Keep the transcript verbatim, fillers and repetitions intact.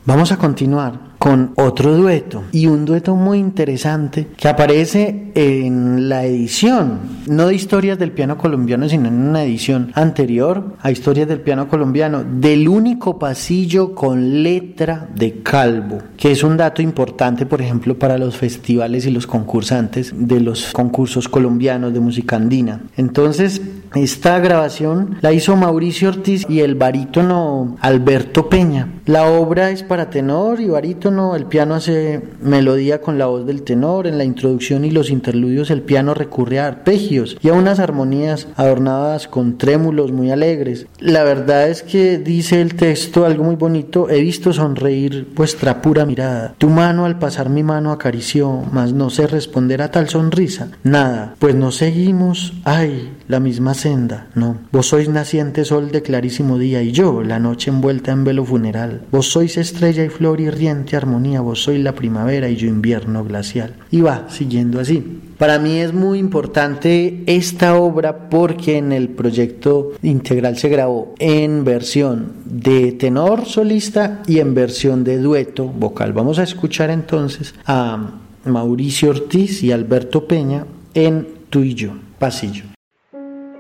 Vamos a continuar con otro dueto, y un dueto muy interesante que aparece en la edición, no de Historias del Piano Colombiano, sino en una edición anterior a Historias del Piano Colombiano, del único pasillo con letra de Calvo, que es un dato importante, por ejemplo, para los festivales y los concursantes de los concursos colombianos de música andina. Entonces, esta grabación la hizo Mauricio Ortiz y el barítono Alberto Peña. La obra es para tenor y barítono, el piano hace melodía con la voz del tenor, en la introducción y los interludios el piano recurre a arpegios y a unas armonías adornadas con trémulos muy alegres. La verdad es que dice el texto algo muy bonito: he visto sonreír vuestra pura mirada, tu mano al pasar mi mano acarició, mas no sé responder a tal sonrisa, nada, pues nos seguimos, ay, la misma senda, no, vos sois naciente sol de clarísimo día y yo, la noche envuelta en velo funeral, vos sois estrella y flor y riente armonía, vos sois la primavera y yo invierno glacial. Y va siguiendo así. Para mí es muy importante esta obra porque en el proyecto integral se grabó en versión de tenor solista y en versión de dueto vocal. Vamos a escuchar entonces a Mauricio Ortiz y Alberto Peña en Tú y yo, pasillo.